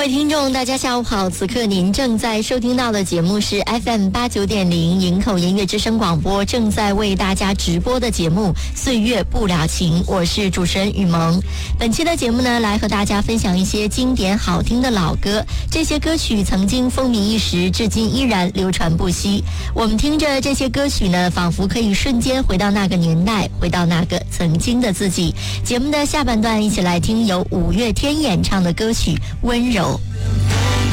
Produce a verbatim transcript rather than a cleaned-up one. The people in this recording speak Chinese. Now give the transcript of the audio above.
位听众大家下午好，此刻您正在收听到的节目是 F M 八九点零营口音乐之声广播正在为大家直播的节目岁月不了情，我是主持人雨萌。本期的节目呢，来和大家分享一些经典好听的老歌，这些歌曲曾经风靡一时，至今依然流传不息。我们听着这些歌曲呢，仿佛可以瞬间回到那个年代，回到那个曾经的自己。节目的下半段一起来听由五月天演唱的歌曲《温柔》。